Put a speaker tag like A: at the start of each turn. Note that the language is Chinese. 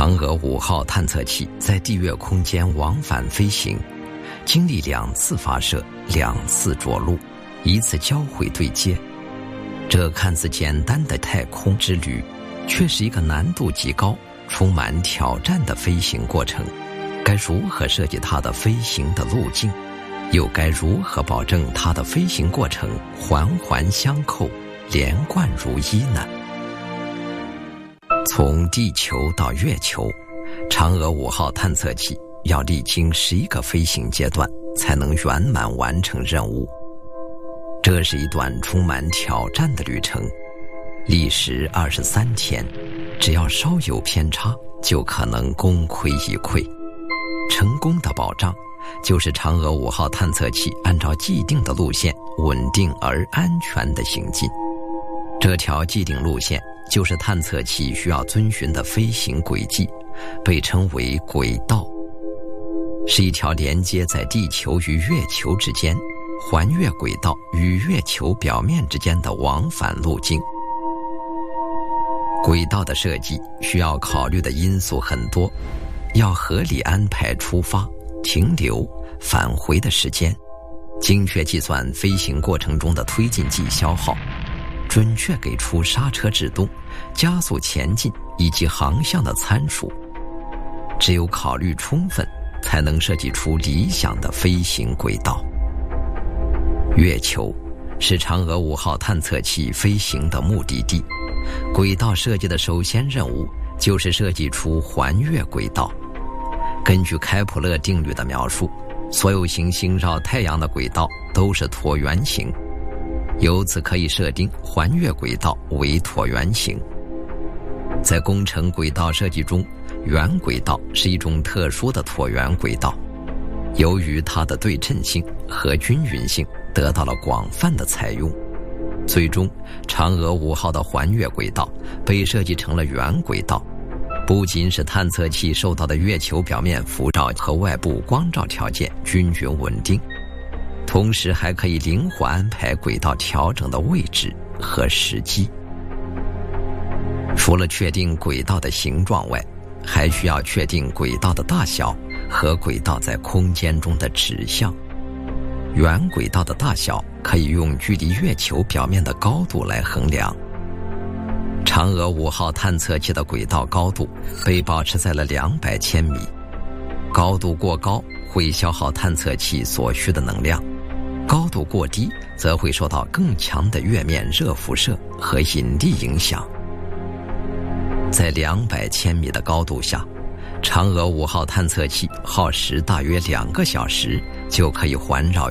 A: 嫦娥5号探测器在地月空间往返飞行，经历2次发射、2次着陆、1次交会对接。这看似简单的太空之旅，却是一个难度极高、充满挑战的飞行过程。该如何设计它的飞行的路径？又该如何保证它的飞行过程环环相扣、连贯如一呢？从地球到月球，嫦娥5号探测器要历经11个飞行阶段，才能圆满完成任务。这是一段充满挑战的旅程，历时23天，只要稍有偏差，就可能功亏一篑。成功的保障就是嫦娥5号探测器按照既定的路线稳定而安全地行进。这条既定路线就是探测器需要遵循的飞行轨迹，被称为轨道，是一条连接在地球与月球之间、环月轨道与月球表面之间的往返路径。轨道的设计需要考虑的因素很多，要合理安排出发、停留、返回的时间，精确计算飞行过程中的推进剂消耗，准确给出刹车制动、加速前进以及航向的参数。只有考虑充分，才能设计出理想的飞行轨道。月球是嫦娥5号探测器飞行的目的地，轨道设计的首先任务就是设计出环月轨道。根据开普勒定律的描述，所有行星绕太阳的轨道都是椭圆形，由此可以设定环月轨道为椭圆形。在工程轨道设计中，圆轨道是一种特殊的椭圆轨道，由于它的对称性和均匀性得到了广泛的采用，最终嫦娥5号的环月轨道被设计成了圆轨道，不仅使探测器受到的月球表面辐照和外部光照条件均匀稳定，同时还可以灵活安排轨道调整的位置和时机。除了确定轨道的形状外，还需要确定轨道的大小和轨道在空间中的指向。圆轨道的大小可以用距离月球表面的高度来衡量。嫦娥5号探测器的轨道高度被保持在了200千米，高度过高会消耗探测器所需的能量，高度过低则会受到更强的月面热辐射和引力影响。在200千米的高度下，嫦娥5号探测器耗时大约2个小时就可以环绕